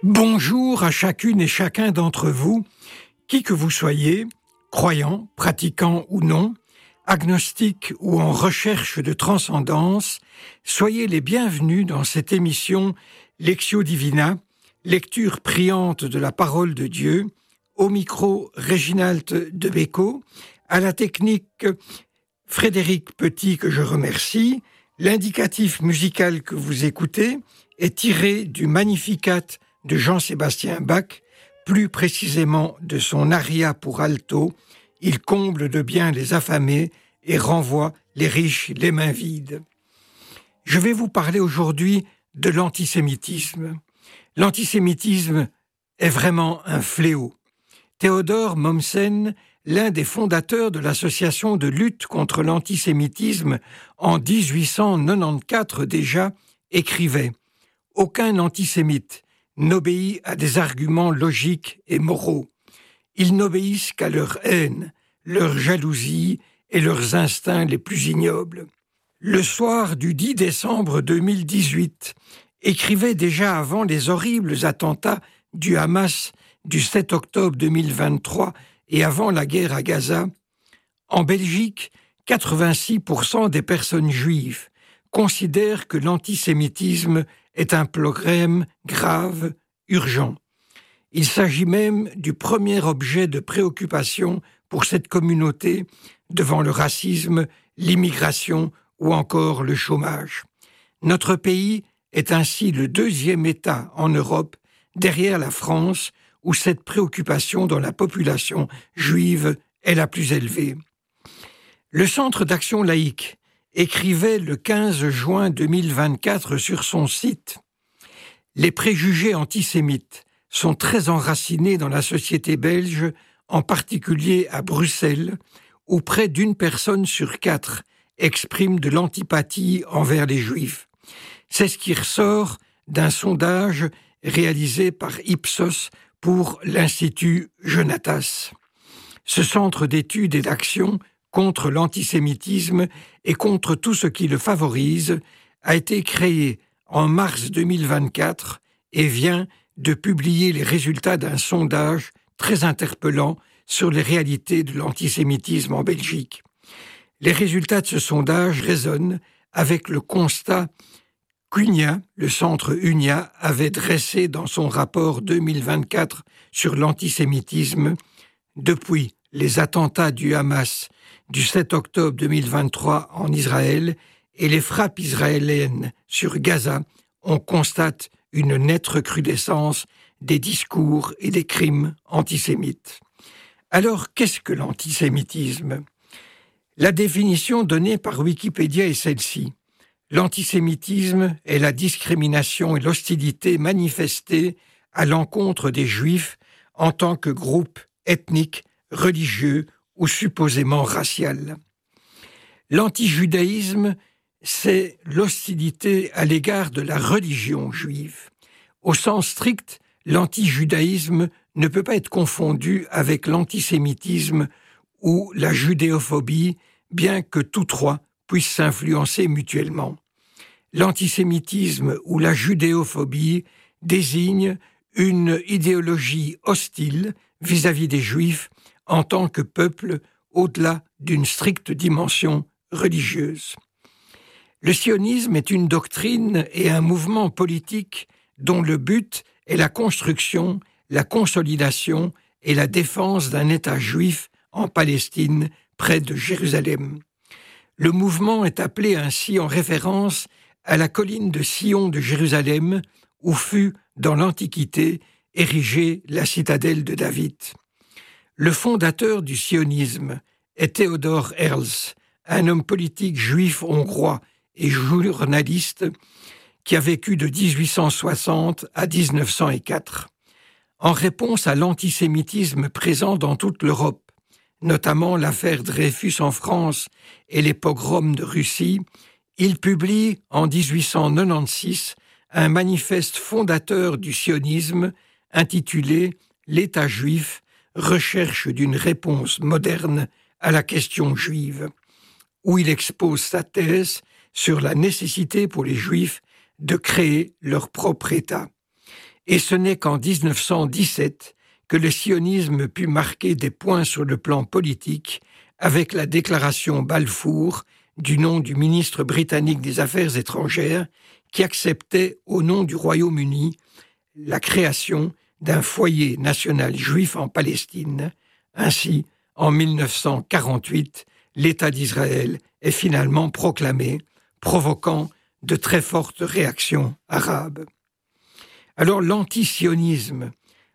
Bonjour à chacune et chacun d'entre vous, qui que vous soyez, croyant, pratiquant ou non, agnostique ou en recherche de transcendance, soyez les bienvenus dans cette émission Lectio Divina, lecture priante de la parole de Dieu, au micro Réginald Debecco, à la technique Frédéric Petit que je remercie. L'indicatif musical que vous écoutez est tiré du Magnificat de Jean-Sébastien Bach, plus précisément de son aria pour alto. Il comble de bien les affamés et renvoie les riches les mains vides. Je vais vous parler aujourd'hui de l'antisémitisme. L'antisémitisme est vraiment un fléau. Théodore Mommsen, l'un des fondateurs de l'association de lutte contre l'antisémitisme en 1894 déjà, écrivait « Aucun antisémite n'obéit à des arguments logiques et moraux. Ils n'obéissent qu'à leur haine, leur jalousie et leurs instincts les plus ignobles. » Le soir du 10 décembre 2018, écrivait déjà avant les horribles attentats du Hamas du 7 octobre 2023 et avant la guerre à Gaza, en Belgique, 86% des personnes juives considèrent que l'antisémitisme est un problème grave, urgent. Il s'agit même du premier objet de préoccupation pour cette communauté devant le racisme, l'immigration ou encore le chômage. Notre pays est ainsi le deuxième État en Europe, derrière la France, où cette préoccupation dans la population juive est la plus élevée. Le Centre d'action laïque écrivait le 15 juin 2024 sur son site « Les préjugés antisémites sont très enracinés dans la société belge, en particulier à Bruxelles, où près d'une personne sur 4 exprime de l'antipathie envers les Juifs. C'est ce qui ressort d'un sondage réalisé par Ipsos pour l'Institut Jonatas. Ce centre d'études et d'action contre l'antisémitisme et contre tout ce qui le favorise a été créé en mars 2024 et vient de publier les résultats d'un sondage très interpellant sur les réalités de l'antisémitisme en Belgique. Les résultats de ce sondage résonnent avec le constat qu'UNIA, le centre UNIA, avait dressé dans son rapport 2024 sur l'antisémitisme. Depuis les attentats du Hamas du 7 octobre 2023 en Israël et les frappes israéliennes sur Gaza, on constate une nette recrudescence des discours et des crimes antisémites. Alors, qu'est-ce que l'antisémitisme ? La définition donnée par Wikipédia est celle-ci. L'antisémitisme est la discrimination et l'hostilité manifestée à l'encontre des Juifs en tant que groupe ethnique, religieux ou supposément racial. L'antijudaïsme, c'est l'hostilité à l'égard de la religion juive. Au sens strict, l'antijudaïsme ne peut pas être confondu avec l'antisémitisme ou la judéophobie, bien que tous trois puissent s'influencer mutuellement. L'antisémitisme ou la judéophobie désigne une idéologie hostile vis-à-vis des Juifs en tant que peuple au-delà d'une stricte dimension religieuse. Le sionisme est une doctrine et un mouvement politique dont le but est la construction, la consolidation et la défense d'un État juif en Palestine, près de Jérusalem. Le mouvement est appelé ainsi en référence à la colline de Sion de Jérusalem, où fut, dans l'Antiquité, érigée la citadelle de David. Le fondateur du sionisme est Theodor Herzl, un homme politique juif hongrois et journaliste qui a vécu de 1860 à 1904. En réponse à l'antisémitisme présent dans toute l'Europe, notamment l'affaire Dreyfus en France et les pogroms de Russie, il publie en 1896 un manifeste fondateur du sionisme intitulé « L'État juif, recherche d'une réponse moderne à la question juive », où il expose sa thèse sur la nécessité pour les Juifs de créer leur propre État. Et ce n'est qu'en 1917 que le sionisme put marquer des points sur le plan politique avec la déclaration Balfour du nom du ministre britannique des Affaires étrangères qui acceptait au nom du Royaume-Uni la création d'un foyer national juif en Palestine. Ainsi, en 1948, l'État d'Israël est finalement proclamé, provoquant de très fortes réactions arabes. Alors l'antisionisme,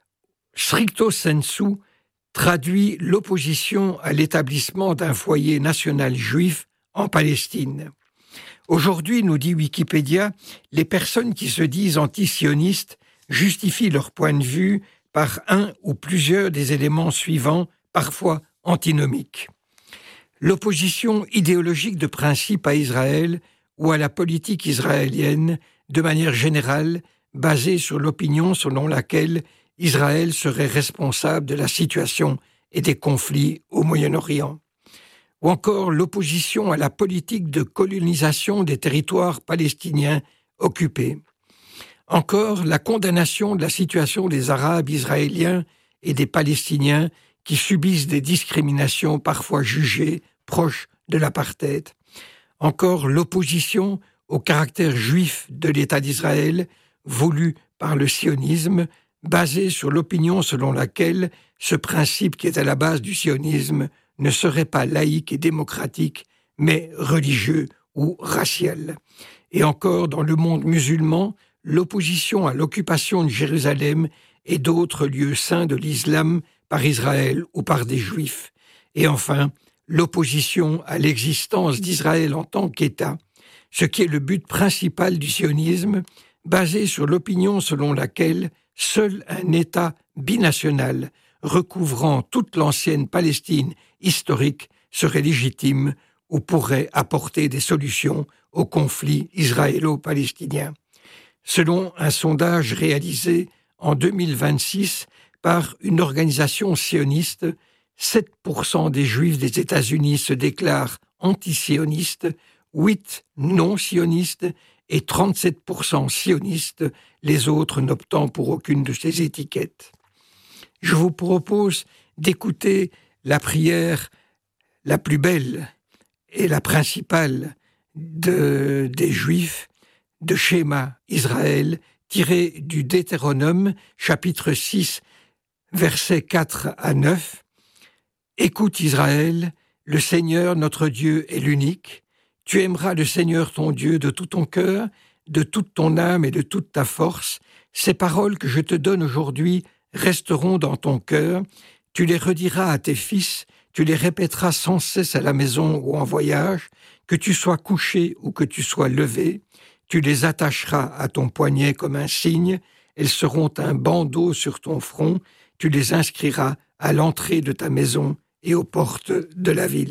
stricto sensu, traduit l'opposition à l'établissement d'un foyer national juif en Palestine. Aujourd'hui, nous dit Wikipédia, les personnes qui se disent antisionistes justifient leur point de vue par un ou plusieurs des éléments suivants, parfois antinomiques. L'opposition idéologique de principe à Israël ou à la politique israélienne, de manière générale, basée sur l'opinion selon laquelle Israël serait responsable de la situation et des conflits au Moyen-Orient. Ou encore l'opposition à la politique de colonisation des territoires palestiniens occupés. Encore la condamnation de la situation des Arabes israéliens et des Palestiniens qui subissent des discriminations parfois jugées proches de l'apartheid. Encore l'opposition au caractère juif de l'État d'Israël, voulu par le sionisme, basé sur l'opinion selon laquelle ce principe qui est à la base du sionisme ne serait pas laïque et démocratique, mais religieux ou racial. Et encore dans le monde musulman, l'opposition à l'occupation de Jérusalem et d'autres lieux saints de l'islam par Israël ou par des Juifs. Et enfin, l'opposition à l'existence d'Israël en tant qu'État, ce qui est le but principal du sionisme, basé sur l'opinion selon laquelle seul un État binational recouvrant toute l'ancienne Palestine historique serait légitime ou pourrait apporter des solutions au conflit israélo-palestinien. Selon un sondage réalisé en 2026 par une organisation sioniste, 7% des Juifs des États-Unis se déclarent antisionistes, 8% non-sionistes et 37% sionistes, les autres n'optant pour aucune de ces étiquettes. Je vous propose d'écouter la prière la plus belle et la principale des Juifs, de Shema Israël, tirée du Deutéronome, chapitre 6, versets 4 à 9. « Écoute Israël, le Seigneur notre Dieu est l'unique. Tu aimeras le Seigneur ton Dieu de tout ton cœur, de toute ton âme et de toute ta force. Ces paroles que je te donne aujourd'hui resteront dans ton cœur. Tu les rediras à tes fils, tu les répéteras sans cesse à la maison ou en voyage, que tu sois couché ou que tu sois levé. Tu les attacheras à ton poignet comme un signe, elles seront un bandeau sur ton front, tu les inscriras à l'entrée de ta maison et aux portes de la ville. »